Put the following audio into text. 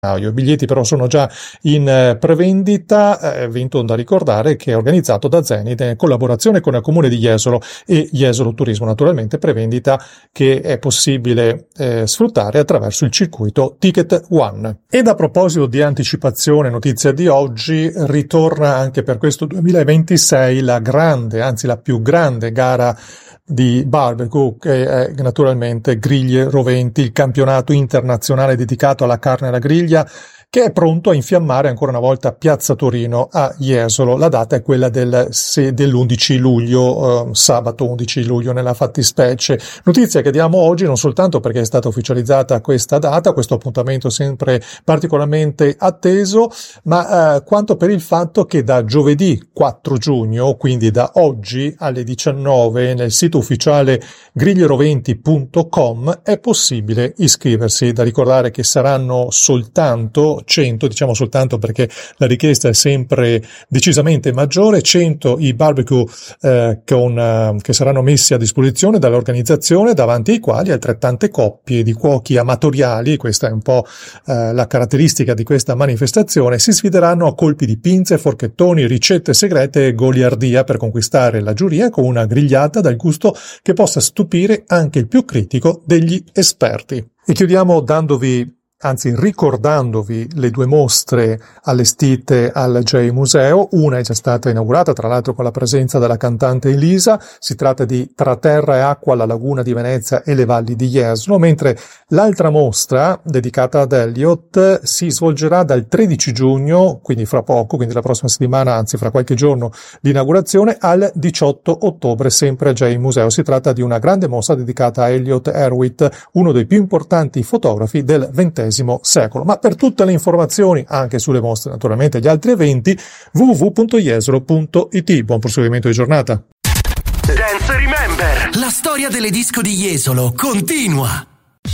I biglietti però sono già in prevendita, evento da ricordare che è organizzato da Zenith in collaborazione con il Comune di Jesolo e Jesolo Turismo, naturalmente prevendita che è possibile sfruttare attraverso il circuito Ticket One. Ed a proposito di anticipazione, notizia di oggi, ritorna anche per questo 2026 la grande, anzi la più grande gara di barbecue, che è naturalmente Griglie Roventi, il campionato internazionale dedicato alla carne alla griglia, che è pronto a infiammare ancora una volta Piazza Torino a Jesolo. La data è quella dell'11 luglio, sabato 11 luglio nella fattispecie. Notizia che diamo oggi non soltanto perché è stata ufficializzata questa data, questo appuntamento sempre particolarmente atteso, ma quanto per il fatto che da giovedì 4 giugno, quindi da oggi alle 19, nel sito ufficiale griglieroventi.com è possibile iscriversi. Da ricordare che saranno soltanto 100, diciamo soltanto perché la richiesta è sempre decisamente maggiore, 100 i barbecue che saranno messi a disposizione dall'organizzazione, davanti ai quali altrettante coppie di cuochi amatoriali, questa è un po' la caratteristica di questa manifestazione, si sfideranno a colpi di pinze, forchettoni, ricette segrete e goliardia per conquistare la giuria con una grigliata dal gusto che possa stupire anche il più critico degli esperti. E chiudiamo ricordandovi le due mostre allestite al J-Museo. Una è già stata inaugurata, tra l'altro con la presenza della cantante Elisa. Si tratta di Tra terra e acqua, la laguna di Venezia e le valli di Jesolo, mentre l'altra mostra, dedicata ad Elliott, si svolgerà dal 13 giugno, quindi fra poco, quindi la prossima settimana, anzi fra qualche giorno di inaugurazione, al 18 ottobre, sempre al J-Museo. Si tratta di una grande mostra dedicata a Elliott Erwitt, uno dei più importanti fotografi del XX secolo. Ma per tutte le informazioni, anche sulle mostre, naturalmente e gli altri eventi, www.jesolo.it. Buon proseguimento di giornata. Dance Remember. La storia delle disco di Jesolo continua.